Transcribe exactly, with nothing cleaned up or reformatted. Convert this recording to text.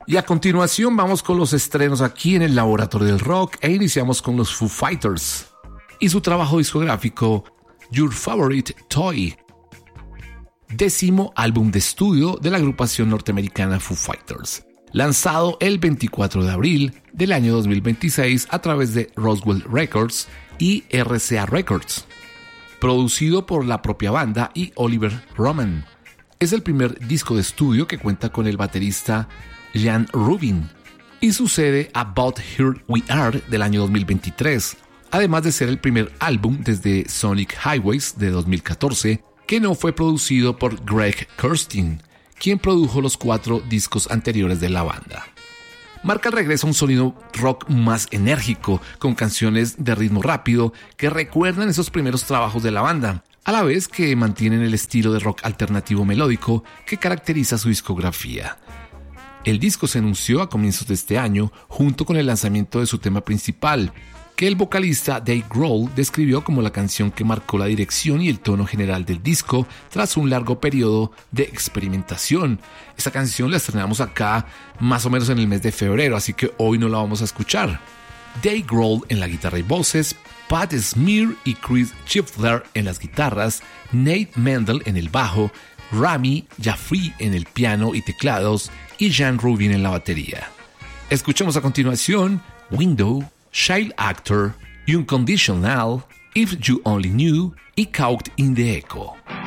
Y a continuación vamos con los estrenos aquí en el Laboratorio del Rock e iniciamos con los Foo Fighters y su trabajo discográfico Your Favorite Toy, décimo álbum de estudio de la agrupación norteamericana Foo Fighters, lanzado el veinticuatro de abril del año dos mil veintiséis a través de Roswell Records y R C A Records, producido por la propia banda y Oliver Roman. Es el primer disco de estudio que cuenta con el baterista Jan Rubin y sucede a About Here We Are del año dos mil veintitrés, además de ser el primer álbum desde Sonic Highways de dos mil catorce que no fue producido por Greg Kurstin, quien produjo los cuatro discos anteriores de la banda. Marca el regreso a un sonido rock más enérgico, con canciones de ritmo rápido que recuerdan esos primeros trabajos de la banda, a la vez que mantienen el estilo de rock alternativo melódico que caracteriza su discografía. El disco se anunció a comienzos de este año junto con el lanzamiento de su tema principal, que el vocalista Dave Grohl describió como la canción que marcó la dirección y el tono general del disco tras un largo periodo de experimentación. Esta canción la estrenamos acá más o menos en el mes de febrero, así que hoy no la vamos a escuchar. Dave Grohl en la guitarra y voces, Pat Smear y Chris Schiffler en las guitarras, Nate Mendel en el bajo, Rami Jaffrey en el piano y teclados y Jan Rubin en la batería. Escuchamos a continuación Window, Child Actor, Unconditional, If You Only Knew y Caught in the Echo.